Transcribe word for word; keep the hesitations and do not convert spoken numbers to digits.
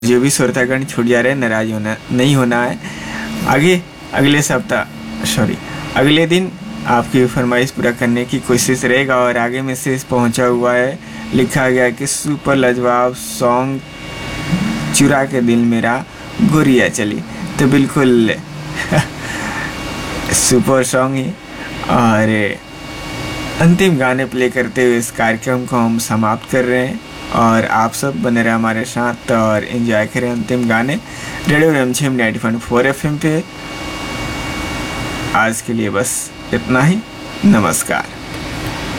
जो भी श्रोतागण छूट जा रहे हैं नाराज होना नहीं होना है। आगे अगले सप्ताह सॉरी अगले दिन आपकी फरमाइश पूरा करने की कोशिश रहेगा। और आगे मैसेज पहुंचा हुआ है, लिखा गया कि सुपर लाजवाब सॉन्ग चुरा के दिल मेरा गोरिया चली। तो बिल्कुल सुपर सॉन्ग ही। और अंतिम गाने प्ले करते हुए इस कार्यक्रम को हम समाप्त कर रहे हैं और आप सब बने रहे हमारे साथ और एंजॉय करें अंतिम गाने रेडियो रिमझिम ninety point four F M पे। आज के लिए बस इतना ही। नमस्कार।